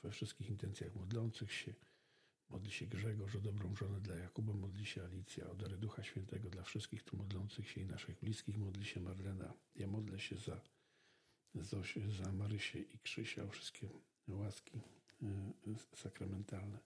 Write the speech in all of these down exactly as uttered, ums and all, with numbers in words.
we wszystkich intencjach modlących się. Modli się Grzegorz o dobrą żonę dla Jakuba, modli się Alicja o dary Ducha Świętego dla wszystkich tu modlących się i naszych bliskich, modli się Marlena. Ja modlę się za Zosię, za Marysię i Krzysia o wszystkie łaski sakramentalne.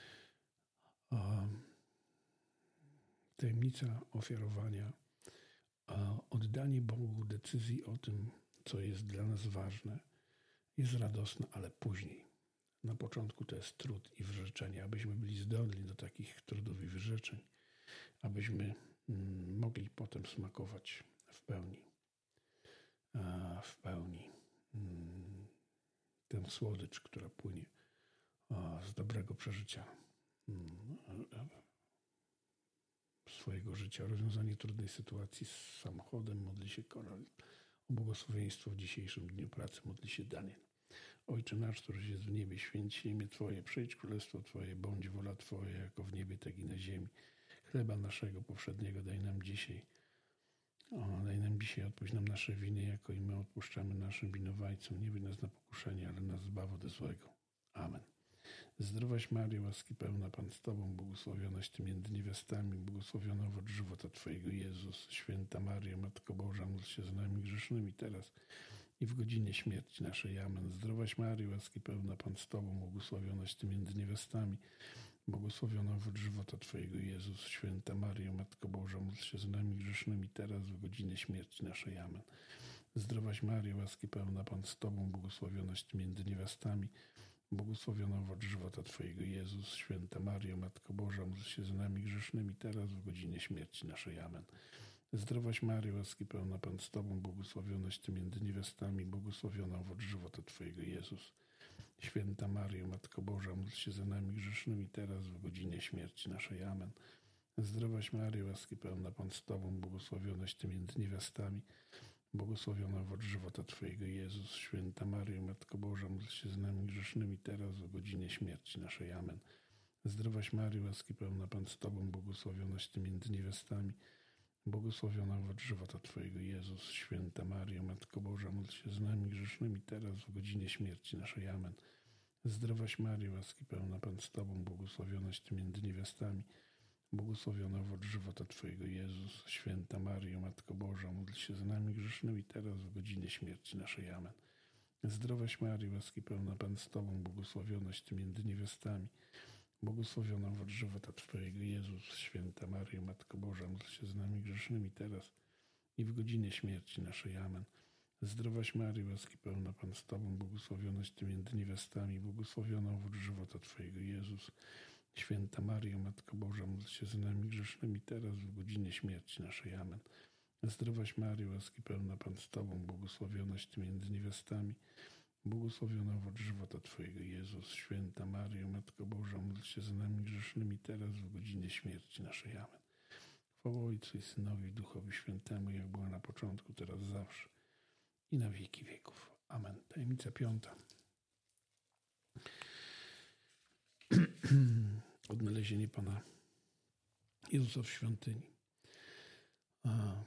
Tajemnica ofiarowania, oddanie Bogu decyzji o tym, co jest dla nas ważne, jest radosne, ale później. Na początku to jest trud i wyrzeczenie, abyśmy byli zdolni do takich trudów i wyrzeczeń, abyśmy mogli potem smakować w pełni, w pełni tę słodycz, która płynie z dobrego przeżycia swojego życia. Rozwiązanie trudnej sytuacji z samochodem. Modli się Koral. O błogosławieństwo w dzisiejszym dniu pracy modli się Daniel. Ojcze nasz, któryś jest w niebie, święć się imię Twoje, przyjdź królestwo Twoje, bądź wola Twoja, jako w niebie, tak i na ziemi. Chleba naszego powszedniego daj nam dzisiaj. O, daj nam dzisiaj, odpuść nam nasze winy, jako i my odpuszczamy naszym winowajcom. Nie wiedz nas na pokuszenie, ale nas zbaw ode złego. Amen. Zdrowaś Maryjo, łaski pełna, Pan z Tobą, błogosławionaś Ty między niewiastami, błogosławiona owoc żywota Twojego, Jezus. Święta Maryjo, Matko Boża, módl się za nami grzesznymi teraz i w godzinie śmierci naszej. Amen. Zdrowaś Maryjo, łaski pełna, Pan z Tobą, błogosławionaś Ty między niewiastami, błogosławiona owoc żywota Twojego, Jezus. Święta Maryjo, Matko Boża, módl się za nami grzesznymi teraz w godzinie śmierci naszej. Amen. Zdrowaś Maryjo, łaski pełna, Pan z Tobą, błogosławionaś Ty między niewiastami, błogosławiona owoc żywota Twojego, Jezus. Święta Maryjo, Matko Boża, módl się za nami grzesznymi teraz w godzinie śmierci naszej. Amen. Zdrowaś Maryjo, łaski pełna, Pan z Tobą, błogosławionaś Ty między niewiastami, błogosławiona owoc żywota Twojego, Jezus. Święta Maryjo, Matko Boża, módl się za nami grzesznymi teraz w godzinie śmierci naszej. Amen. Zdrowaś Maryjo, łaski pełna, Pan z Tobą, błogosławionaś Ty między niewiastami, błogosławiona owoc żywota Twojego, Jezus. Święta Maryjo, Matko Boża, módl się z nami grzesznymi teraz w godzinie śmierci naszej. Amen. Zdrowaś Maryjo, łaski pełna, Pan z Tobą, błogosławionaś Ty między niewiastami, błogosławiona owoc żywota Twojego, Jezus. Święta Maryjo, Matko Boża, módl się z nami grzesznymi teraz w godzinie śmierci naszej. Amen. Zdrowaś Maryjo, łaski pełna, Pan z Tobą, błogosławionaś Ty między niewiastami, błogosławiona owoc żywota Twojego, Jezus. Święta Maryjo, Matko Boża, módl się za nami grzesznymi teraz w godzinie śmierci naszej. Amen. Zdrowaś Maryjo, łaski pełna, Pan z Tobą, błogosławionaś Ty między niewiastami, błogosławiona owoc żywota Twojego, Jezus. Święta Maryjo, Matko Boża, módl się z nami grzesznymi teraz i w godzinie śmierci naszej. Amen. Zdrowaś Maryjo, łaski pełna, Pan z Tobą, błogosławionaś Ty między niewiastami, błogosławiona owoc żywota Twojego, Jezus. Święta Maryjo, Matko Boża, módl się za nami grzesznymi teraz w godzinie śmierci naszej. Amen. Zdrowaś Maryjo, łaski pełna, Pan z Tobą, błogosławionaś Ty między niewiastami, błogosławiona owoc żywota Twojego, Jezus. Święta Maryjo, Matko Boża, módl się za nami grzesznymi teraz w godzinie śmierci naszej. Amen. Chwała Ojcu i Synowi i Duchowi Świętemu, jak była na początku, teraz zawsze i na wieki wieków. Amen. Tajemnica piąta. Odnalezienie Pana Jezusa w świątyni. A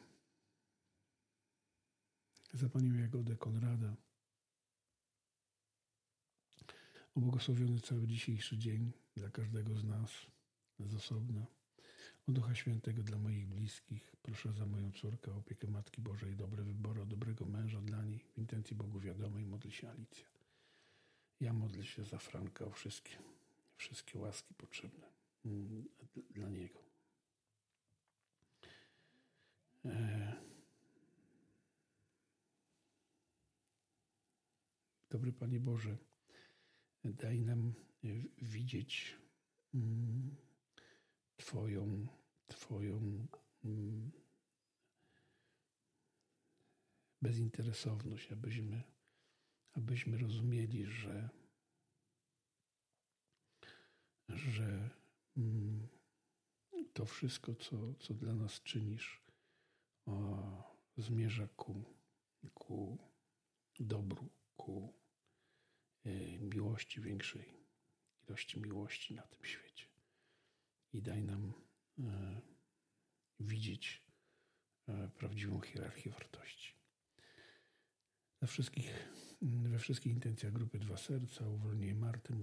za Panią Jagodę Konrada. Ubłogosławiony cały dzisiejszy dzień dla każdego z nas z osobna. O Ducha Świętego dla moich bliskich. Proszę za moją córkę o opiekę Matki Bożej, dobre wybory, o dobrego męża dla niej. W intencji Bogu wiadomej modli się Alicja. Ja modlę się za Franka o wszystkie, wszystkie łaski potrzebne dla niego. Dobry Panie Boże, daj nam widzieć Twoją, Twoją bezinteresowność, abyśmy, abyśmy rozumieli, że, że to wszystko, co, co dla nas czynisz, o, zmierza ku, ku dobru, ku e, miłości, większej ilości miłości na tym świecie. I daj nam e, widzieć e, prawdziwą hierarchię wartości. Dla wszystkich, we wszystkich intencjach grupy Dwa Serca, uwolnienie Marty,